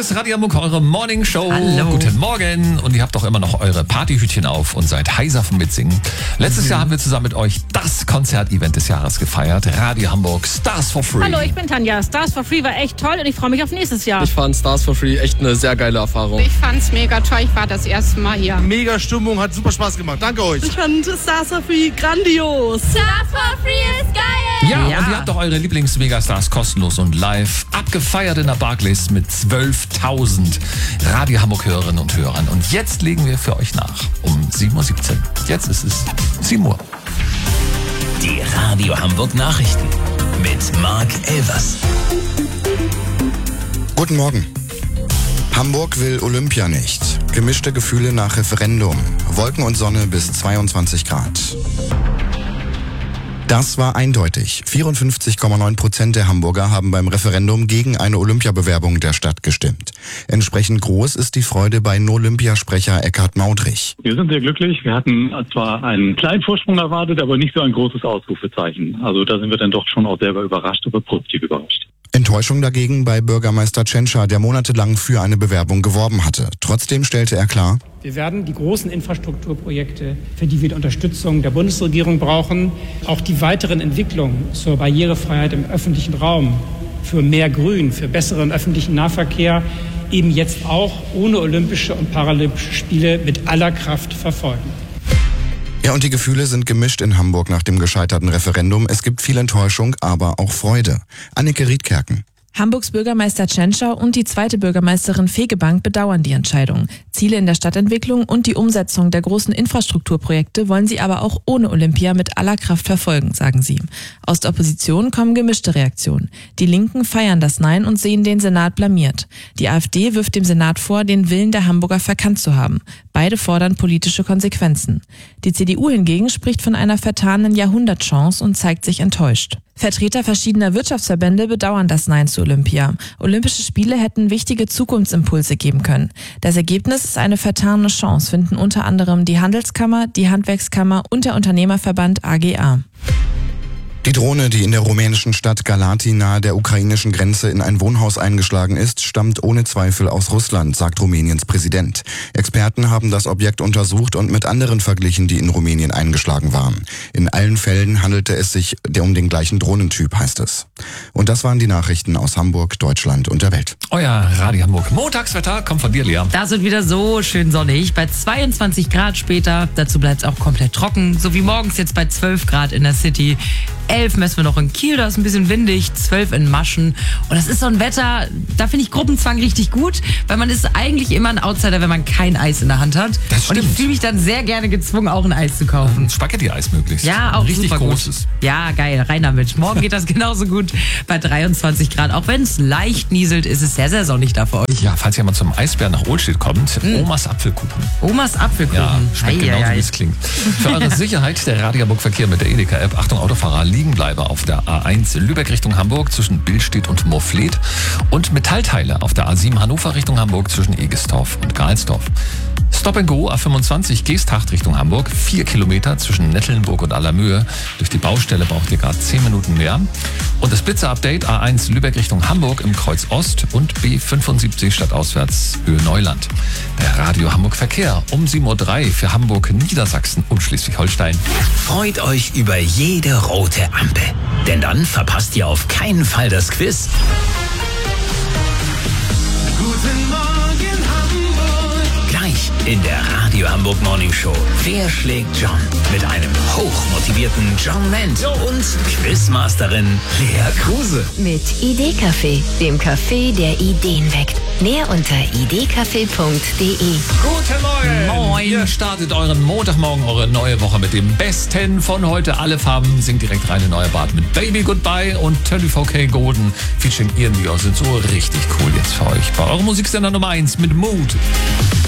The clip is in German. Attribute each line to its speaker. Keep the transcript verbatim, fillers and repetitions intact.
Speaker 1: ist Radio Hamburg, eure Morning Show.
Speaker 2: Hallo.
Speaker 1: Guten Morgen. Und ihr habt doch immer noch eure Partyhütchen auf und seid heiser vom Mitsingen. Letztes mhm. Jahr haben wir zusammen mit euch das Konzertevent des Jahres gefeiert. Radio Hamburg Stars for Free.
Speaker 2: Hallo, ich bin Tanja. Stars for Free war echt toll und ich freue mich auf nächstes Jahr.
Speaker 3: Ich fand Stars for Free echt eine sehr geile Erfahrung.
Speaker 4: Ich fand's mega toll. Ich war das erste Mal hier.
Speaker 5: Mega Stimmung, hat super Spaß gemacht. Danke euch.
Speaker 6: Ich fand Stars for Free grandios.
Speaker 7: Stars for Free ist geil.
Speaker 1: Ja, ja, und ihr habt doch eure Lieblings-Megastars kostenlos und live abgefeiert in der Barclays mit zwölftausend Radio Hamburg-Hörerinnen und Hörern. Und jetzt legen wir für euch nach um sieben Uhr siebzehn. Jetzt ist es sieben Uhr.
Speaker 8: Die Radio Hamburg Nachrichten mit Marc Elvers.
Speaker 9: Guten Morgen. Hamburg will Olympia nicht. Gemischte Gefühle nach Referendum. Wolken und Sonne bis zweiundzwanzig Grad. Das war eindeutig. vierundfünfzig Komma neun Prozent der Hamburger haben beim Referendum gegen eine Olympiabewerbung der Stadt gestimmt. Entsprechend groß ist die Freude bei No-Olympia-Sprecher Eckhard Maudrich.
Speaker 10: Wir sind sehr glücklich. Wir hatten zwar einen kleinen Vorsprung erwartet, aber nicht so ein großes Ausrufezeichen. Also da sind wir dann doch schon auch selber überrascht, aber positiv überrascht.
Speaker 9: Enttäuschung dagegen bei Bürgermeister Tschentscher, der monatelang für eine Bewerbung geworben hatte. Trotzdem stellte er klar:
Speaker 11: Wir werden die großen Infrastrukturprojekte, für die wir die Unterstützung der Bundesregierung brauchen, auch die weiteren Entwicklungen zur Barrierefreiheit im öffentlichen Raum, für mehr Grün, für besseren öffentlichen Nahverkehr, eben jetzt auch ohne Olympische und Paralympische Spiele mit aller Kraft verfolgen.
Speaker 9: Ja, und die Gefühle sind gemischt in Hamburg nach dem gescheiterten Referendum. Es gibt viel Enttäuschung, aber auch Freude. Anneke Riedkerken.
Speaker 12: Hamburgs Bürgermeister Tschentscher und die zweite Bürgermeisterin Fegebank bedauern die Entscheidung. Ziele in der Stadtentwicklung und die Umsetzung der großen Infrastrukturprojekte wollen sie aber auch ohne Olympia mit aller Kraft verfolgen, sagen sie. Aus der Opposition kommen gemischte Reaktionen. Die Linken feiern das Nein und sehen den Senat blamiert. Die AfD wirft dem Senat vor, den Willen der Hamburger verkannt zu haben. Beide fordern politische Konsequenzen. Die C D U hingegen spricht von einer vertanen Jahrhundertchance und zeigt sich enttäuscht. Vertreter verschiedener Wirtschaftsverbände bedauern das Nein zu Olympia. Olympische Spiele hätten wichtige Zukunftsimpulse geben können. Das Ergebnis ist eine vertane Chance, finden unter anderem die Handelskammer, die Handwerkskammer und der Unternehmerverband A G A.
Speaker 9: Die Drohne, die in der rumänischen Stadt Galati nahe der ukrainischen Grenze in ein Wohnhaus eingeschlagen ist, stammt ohne Zweifel aus Russland, sagt Rumäniens Präsident. Experten haben das Objekt untersucht und mit anderen verglichen, die in Rumänien eingeschlagen waren. In allen Fällen handelte es sich um den gleichen Drohnentyp, heißt es. Und das waren die Nachrichten aus Hamburg, Deutschland und der Welt.
Speaker 1: Euer Radio Hamburg Montagswetter kommt von dir, Lea.
Speaker 2: Das wird wieder so schön sonnig. Bei zweiundzwanzig Grad später. Dazu bleibt es auch komplett trocken. So wie morgens jetzt bei zwölf Grad in der City. elf messen wir noch in Kiel, da ist ein bisschen windig, zwölf in Maschen. Und das ist so ein Wetter, da finde ich Gruppenzwang richtig gut, weil man ist eigentlich immer ein Outsider, wenn man kein Eis in der Hand hat.
Speaker 1: Das stimmt.
Speaker 2: Und ich fühle mich dann sehr gerne gezwungen, auch ein Eis zu kaufen.
Speaker 1: Spaghetti-Eis möglichst.
Speaker 2: Ja, auch
Speaker 1: richtig
Speaker 2: super
Speaker 1: großes.
Speaker 2: Gut. Ja, geil, rein damit. Morgen geht das genauso gut bei dreiundzwanzig Grad. Auch wenn es leicht nieselt, ist es sehr, sehr sonnig da für euch.
Speaker 1: Ja, falls jemand zum Eisbären nach Ohlstedt kommt, mm. Omas Apfelkuchen.
Speaker 2: Omas Apfelkuchen.
Speaker 1: Ja, schmeckt
Speaker 2: ei,
Speaker 1: genauso,
Speaker 2: ei, ei.
Speaker 1: wie es klingt. Für eure Sicherheit der Radio Hamburg Verkehr mit der Edeka-App. Achtung, Autofahrer, liegen bleiben auf der A eins Lübeck Richtung Hamburg zwischen Billstedt und Moorfleet und Metallteile auf der A sieben Hannover Richtung Hamburg zwischen Egestorf und Galsdorf. Stop and Go A fünfundzwanzig Geesthacht Richtung Hamburg, vier Kilometer zwischen Nettelnburg und Allermöhe. Durch die Baustelle braucht ihr gerade zehn Minuten mehr. Und das Blitzer-Update A eins Lübeck Richtung Hamburg im Kreuz Ost und B fünfundsiebzig stadtauswärts Höhe Neuland. Der Radio Hamburg Verkehr um sieben Uhr drei für Hamburg, Niedersachsen und Schleswig-Holstein.
Speaker 8: Freut euch über jede rote Ampel, denn dann verpasst ihr auf keinen Fall das Quiz.
Speaker 5: Guten Morgen Hamburg.
Speaker 8: Gleich in der Radio Hamburg Morning Show. Wer schlägt John? Mit einem hochmotivierten John Land und Quizmasterin Lea Kruse.
Speaker 7: Mit Idee-Café, dem Café, der Ideen weckt. Mehr unter idee-café punkt de.
Speaker 1: Guten Morgen!
Speaker 2: Moin!
Speaker 1: Ihr startet euren Montagmorgen, eure neue Woche mit dem Besten von heute. Alle Farben, singt direkt rein in euer Bad mit Baby Goodbye und vierundzwanzig K Golden featuring Ian Dior sind so richtig cool jetzt für euch. Bei eurem Musiksender Nummer eins mit Mood.